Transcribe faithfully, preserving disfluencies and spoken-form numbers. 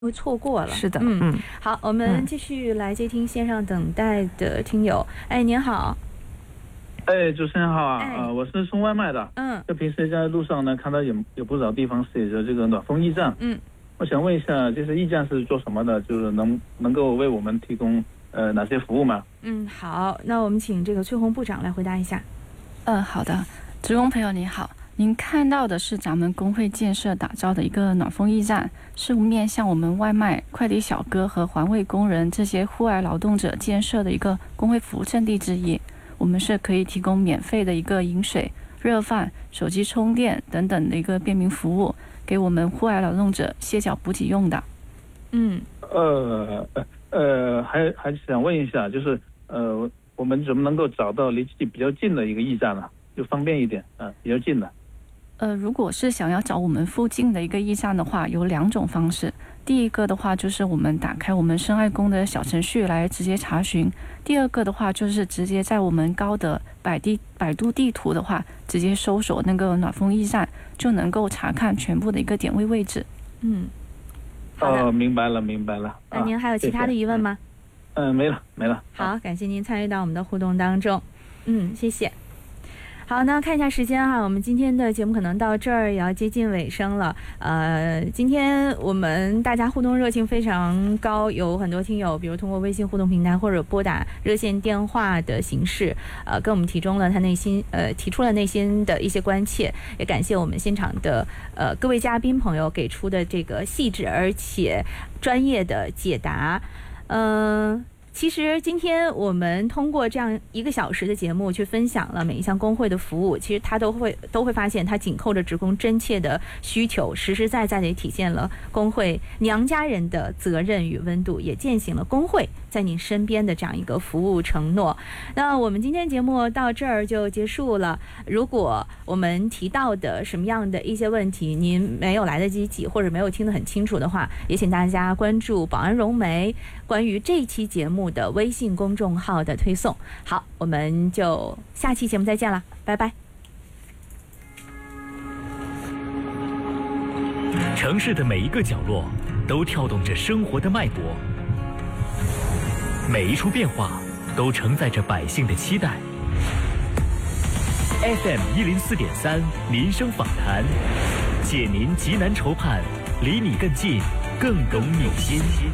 会错过了。 是的， 嗯嗯， 好，我们继续来接听线上等待的听友。哎，您好。 哎，主持人好啊， 哎呃，我是送外卖的。 嗯就平时在路上呢，看到有有不少地方写着这个暖风驿站。 嗯， 我想问一下，这些驿站是做什么的？就是能能够为我们提供呃哪些服务吗？ 嗯，好，那我们请这个崔红部长来回答一下。 呃，好的，职工朋友你好，您看到的是咱们工会建设打造的一个暖风驿站，是面向我们外卖、快递小哥和环卫工人这些户外劳动者建设的一个工会服务阵地之一。我们是可以提供免费的一个饮水、热饭、手机充电等等的一个便民服务，给我们户外劳动者歇脚补给用的。 嗯呃呃，还还想问一下，就是呃，我们怎么能够找到离自己比较近的一个驿站呢？就方便一点啊、呃，比较近的。 呃，如果是想要找我们附近的一个驿站的话，有两种方式。第一个的话就是我们打开我们深爱宫的小程序来直接查询；第二个的话就是直接在我们高德百地百度地图的话，直接搜索那个暖风驿站，就能够查看全部的一个点位位置。 嗯，好的。 哦，明白了，明白了。 那您还有其他的疑问吗？ 嗯、呃，没了，没了。 好，感谢您参与到我们的互动当中。嗯，谢谢。好，那看一下时间哈，我们今天的节目可能到这儿也要接近尾声了。呃，今天我们大家互动热情非常高，有很多听友，比如通过微信互动平台或者拨打热线电话的形式，呃，跟我们提中了他内心呃提出了内心的一些关切，也感谢我们现场的呃各位嘉宾朋友给出的这个细致而且专业的解答，嗯、呃。其实今天我们通过这样一个小时的节目去分享了每一项工会的服务，其实他都会都会发现，他紧扣着职工真切的需求，实实在在的体现了工会娘家人的责任与温度，也践行了工会在您身边的这样一个服务承诺。那我们今天节目到这儿就结束了。如果我们提到的什么样的一些问题您没有来得及记或者没有听得很清楚的话，也请大家关注保安融媒关于这一期节目的微信公众号的推送。好，我们就下期节目再见了，拜拜。 城市的每一个角落都跳动着生活的脉搏，每一处变化都承载着百姓的期待。F M 一零四点三民生访谈，解您急难愁盼，离你更近，更懂你心。